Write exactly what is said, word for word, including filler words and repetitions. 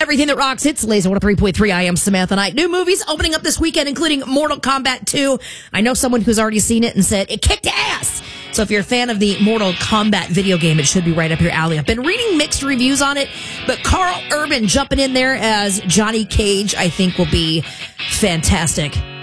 everything that rocks. It's Laser one oh three point three. I am Samantha Knight. New movies opening up this weekend, including Mortal Kombat two. I know someone who's already seen it and said it kicked ass. So if you're a fan of the Mortal Kombat video game, it should be right up your alley. I've been reading mixed reviews on it, but Carl Urban jumping in there as Johnny Cage, I think, will be fantastic.